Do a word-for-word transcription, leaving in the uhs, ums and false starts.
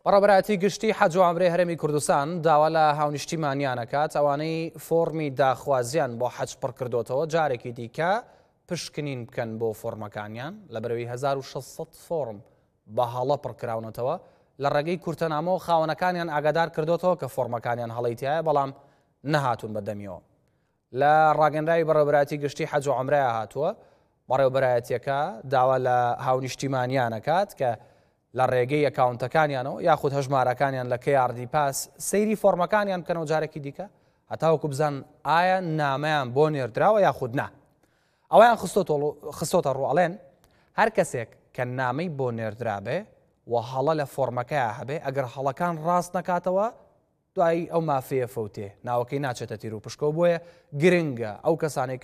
بەڕێوەبەرایەتی گشتی حەج و عومرەی هەرێمی کوردستان داوا لە هاونیشتیمانیان ئەکات ئەوانەی فۆرمی داخوازیان بۆ حەج پڕ کردوتەوە جارێکی دیکە پشکنین بکەن بۆ فۆرمەکانیان لە بەرەوەی هەزار و شەش سەد فۆرم بە هەڵە پڕکراونەتەوە لە ڕێگەی کورتەنامە و خاوەنەکانیان ئاگادار کردوتەوە کە فۆرمەکانیان هەڵەیتایە بەڵام نەهاتوون بەدەمیەوە. لە ڕاگەندراوی بەڕێوەبەرایەتی گشتی حەج و عومرەیە هاتووە بەڕێوەبەرایەتیەکە داوا لە هاونیشتیمانیان ئەکات کە لە ڕێگەی ئەکاونتەکانیانەوە یاخود هەژمارەکانیان لە کێ ئار دی پاس سەیری فۆرمەکانیان بکەنەوە جارێکی دیکە هەتاوەکو بزان ئایا نامەیان بۆ نێردراوە یاخود نا. ئەویان خستۆتە ڕوئەڵێن هەر کەسێک کە نامەی بۆ نێردرابێ و هەڵە لە فۆرمەکەیە هەبێ ئەگەر هەڵەکان ڕاست نەکاتەوە دوایی ئەو مافەیە فەوتێ ناوەکەی ناچێتە تیر و پشکۆ بۆیە گرنگە ئەو کەسانێک